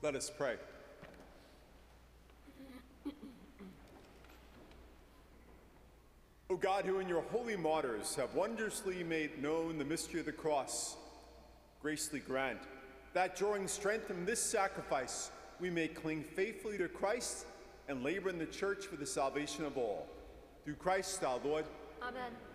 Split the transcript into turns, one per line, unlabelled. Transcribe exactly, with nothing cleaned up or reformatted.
Let us pray. O God, who in your holy martyrs have wondrously made known the mystery of the cross, graciously grant that, drawing strength from this sacrifice, we may cling faithfully to Christ and labor in the church for the salvation of all. Through Christ our Lord.
Amen.